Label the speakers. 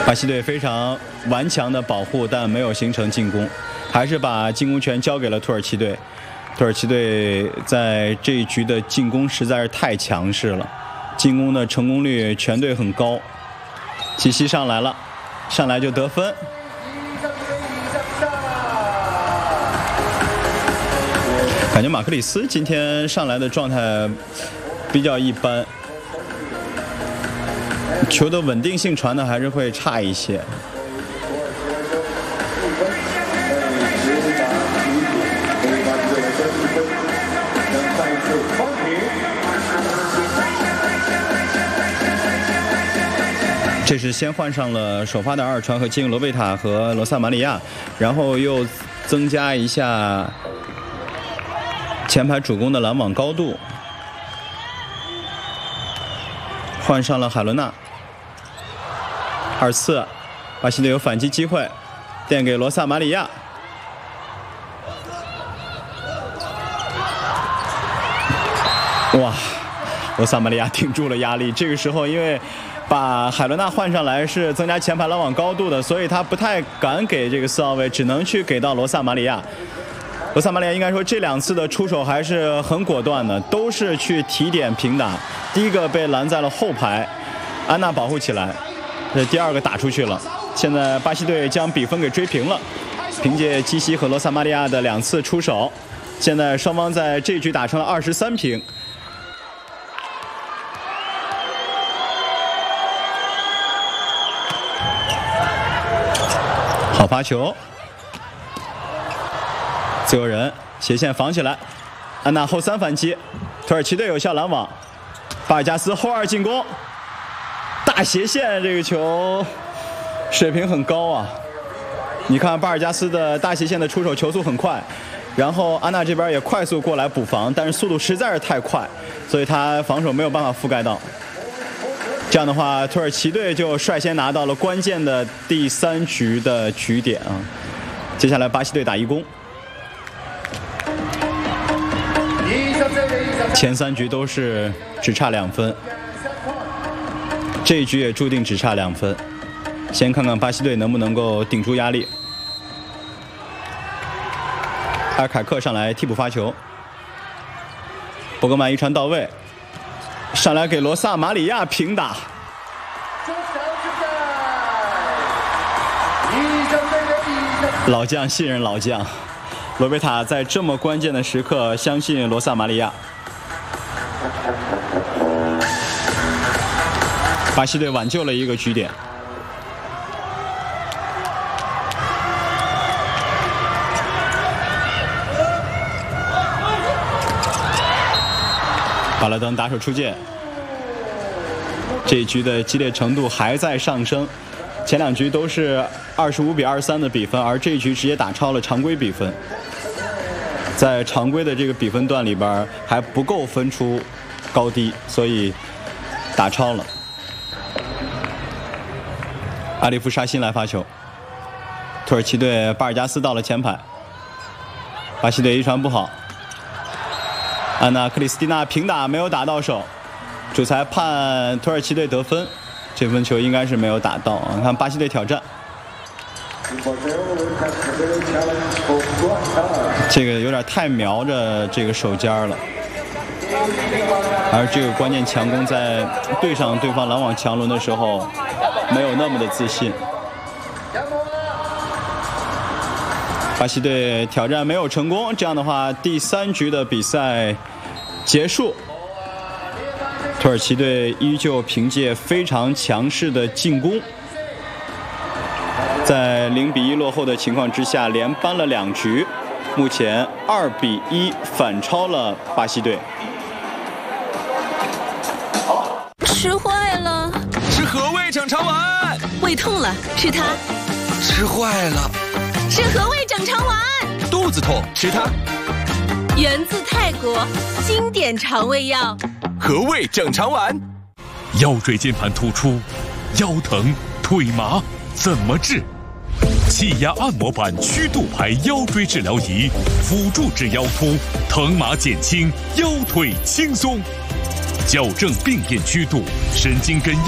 Speaker 1: 巴西队非常顽强的保护，但没有形成进攻，还是把进攻权交给了土耳其队。土耳其队在这一局的进攻实在是太强势了，进攻的成功率全队很高。齐西上来了，上来就得分。感觉马克里斯今天上来的状态比较一般。球的稳定性传的还是会差一些。这是先换上了首发的二传和基因罗贝塔和罗萨马里亚，然后又增加一下前排主攻的拦网高度，换上了海伦娜。2次，巴西队有反击机会，垫给罗萨马里亚。哇，罗萨马里亚顶住了压力。这个时候，因为把海伦娜换上来是增加前排拦网高度的，所以他不太敢给这个4号位，只能去给到罗萨马里亚。罗萨马里亚应该说这2次的出手还是很果断的，都是去提点平打。第一个被拦在了后排，安娜保护起来。这第2个打出去了，现在巴西队将比分给追平了，凭借基西和罗萨马里亚的2次出手，现在双方在这局打成了23平。好发球，自由人斜线防起来，安娜后3反击，土耳其队有效拦网，巴尔加斯后2进攻。大斜线这个球水平很高啊！你看巴尔加斯的大斜线的出手球速很快，然后安娜这边也快速过来补防，但是速度实在是太快，所以他防守没有办法覆盖到。这样的话，土耳其队就率先拿到了关键的第3局的局点啊！接下来巴西队打一攻，前3局都是只差2分。这一局也注定只差2分，先看看巴西队能不能够顶住压力。阿尔凯克上来替补发球，博格曼一传到位，上来给罗萨马里亚平打。老将信任老将，罗贝塔在这么关键的时刻相信罗萨马里亚。巴西队挽救了一个局点。巴勒登打手出界，这一局的激烈程度还在上升。前2局都是25比23的比分，而这一局直接打超了常规比分。在常规的这个比分段里边还不够分出高低，所以打超了。阿里夫沙辛来发球，土耳其队巴尔加斯到了前排，巴西队一传不好，安娜克里斯蒂娜平打没有打到手，主裁判土耳其队得分，这分球应该是没有打到啊！看巴西队挑战，这个有点太瞄着这个手尖了，而这个关键强攻在对上对方拦网强轮的时候没有那么的自信。巴西队挑战没有成功，这样的话第3局的比赛结束。土耳其队依旧凭借非常强势的进攻，在0比1落后的情况之下连扳了2局，目前2比1反超了巴西队。
Speaker 2: 吃坏了，
Speaker 3: 吃和味整肠丸。
Speaker 2: 胃痛了，吃它。
Speaker 3: 吃坏了，
Speaker 2: 吃和味整肠丸。
Speaker 3: 肚子痛，吃它。
Speaker 2: 源自泰国，经典肠胃药。
Speaker 3: 和味整肠丸。腰椎间盘突出，腰疼腿麻怎么治？气压按摩板曲度牌腰椎治疗仪，辅助治腰突，疼麻减轻，腰腿轻松，矫正病变曲度，神经根。